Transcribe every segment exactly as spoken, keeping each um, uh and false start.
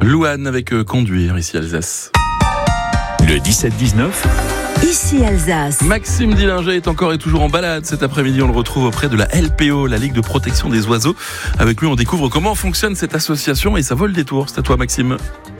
Louane avec euh, Conduire, ici Alsace. Le dix-sept dix-neuf. Ici Alsace. Maxime Dillinger est encore et toujours en balade. Cet après-midi, on le retrouve auprès de la L P O, la Ligue de protection des oiseaux. Avec lui, on découvre comment fonctionne cette association et ça vaut le détour. C'est à toi, Maxime.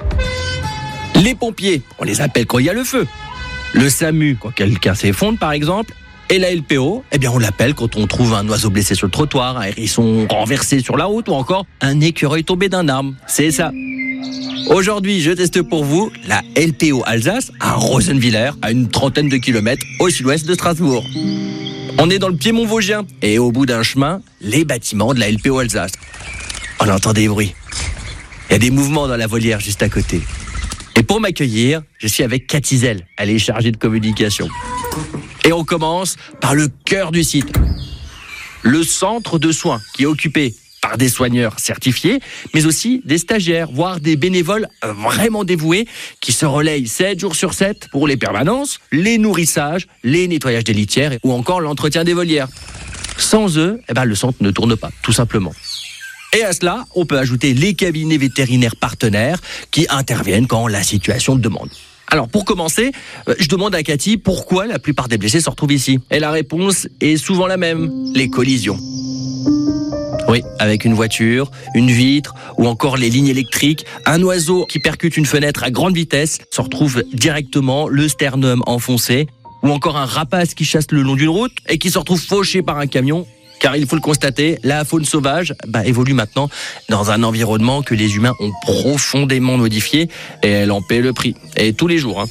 Les pompiers, on les appelle quand il y a le feu. Le SAMU, quand quelqu'un s'effondre par exemple. Et la L P O, eh bien on l'appelle quand on trouve un oiseau blessé sur le trottoir, un hérisson renversé sur la route ou encore un écureuil tombé d'un arbre. C'est ça. Aujourd'hui, je teste pour vous la L P O Alsace à Rosenwiller, à une trentaine de kilomètres au sud-ouest de Strasbourg. On est dans le Piémont vosgien et au bout d'un chemin, les bâtiments de la L P O Alsace. On entend des bruits. Il y a des mouvements dans la volière juste à côté. Et pour m'accueillir, je suis avec Cathy Zell. Elle est chargée de communication. Et on commence par le cœur du site. Le centre de soins qui est occupé par des soigneurs certifiés, mais aussi des stagiaires, voire des bénévoles vraiment dévoués qui se relayent sept jours sur sept pour les permanences, les nourrissages, les nettoyages des litières ou encore l'entretien des volières. Sans eux, eh ben, le centre ne tourne pas, tout simplement. Et à cela, on peut ajouter les cabinets vétérinaires partenaires qui interviennent quand la situation le demande. Alors pour commencer, je demande à Cathy pourquoi la plupart des blessés se retrouvent ici. Et la réponse est souvent la même, les collisions. Oui, avec une voiture, une vitre ou encore les lignes électriques, un oiseau qui percute une fenêtre à grande vitesse se retrouve directement le sternum enfoncé ou encore un rapace qui chasse le long d'une route et qui se retrouve fauché par un camion. Car il faut le constater, la faune sauvage bah, évolue maintenant dans un environnement que les humains ont profondément modifié et elle en paie le prix. Et tous les jours. Hein.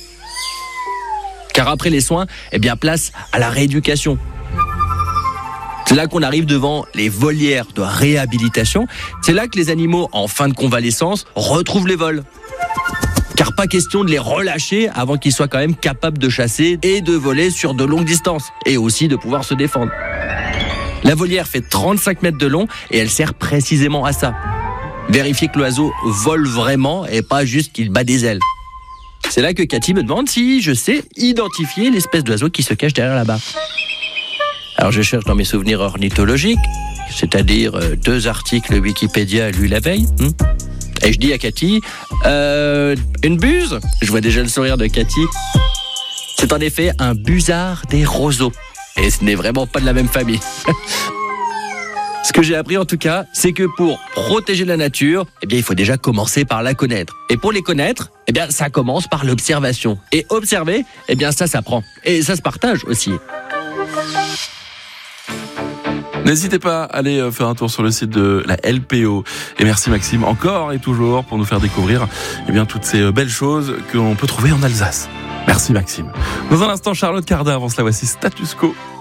Car après les soins, eh bien, place à la rééducation. C'est là qu'on arrive devant les volières de réhabilitation. C'est là que les animaux en fin de convalescence retrouvent les vols. Car pas question de les relâcher avant qu'ils soient quand même capables de chasser et de voler sur de longues distances. Et aussi de pouvoir se défendre. La volière fait trente-cinq mètres de long et elle sert précisément à ça. Vérifier que l'oiseau vole vraiment et pas juste qu'il bat des ailes. C'est là que Cathy me demande si je sais identifier l'espèce d'oiseau qui se cache derrière là-bas. Alors je cherche dans mes souvenirs ornithologiques, c'est-à-dire euh, deux articles Wikipédia lus la veille. Hein, et je dis à Cathy, euh, une buse ? Je vois déjà le sourire de Cathy. C'est en effet un busard des roseaux. Et ce n'est vraiment pas de la même famille. Ce que j'ai appris en tout cas, c'est que pour protéger la nature, eh bien, il faut déjà commencer par la connaître. Et pour les connaître, eh bien, ça commence par l'observation. Et observer, eh bien, ça s'apprend. Et ça se partage aussi. N'hésitez pas à aller faire un tour sur le site de la L P O. Et merci Maxime encore et toujours pour nous faire découvrir eh bien, toutes ces belles choses qu'on peut trouver en Alsace. Merci Maxime. Dans un instant, Charlotte Cardin, avant cela, voici Status Quo.